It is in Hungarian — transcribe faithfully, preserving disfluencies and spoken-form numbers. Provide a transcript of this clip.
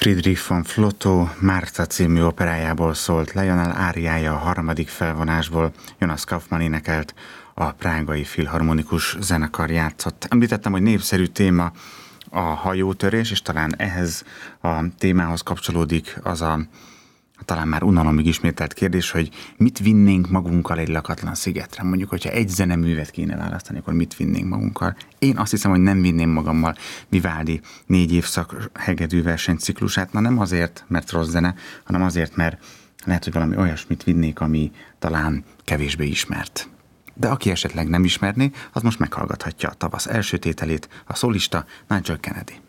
Friedrich von Flotow Márta című operájából szólt Lionel áriája a harmadik felvonásból, Jonas Kaufmann énekelt, a Prágai Filharmonikus Zenekar játszott. Említettem, hogy népszerű téma a hajótörés, és talán ehhez a témához kapcsolódik az a talán már unalomig ismételt kérdés, hogy mit vinnénk magunkkal egy lakatlan szigetre. Mondjuk, hogyha egy zeneművet kéne választani, akkor mit vinnénk magunkkal? Én azt hiszem, hogy nem vinném magammal Vivaldi négy évszak hegedű versenyciklusát, na nem azért, mert rossz zene, hanem azért, mert lehet, hogy valami olyasmit vinnék, ami talán kevésbé ismert. De aki esetleg nem ismerné, az most meghallgathatja a tavasz első tételét, a szólista Nigel Kennedy.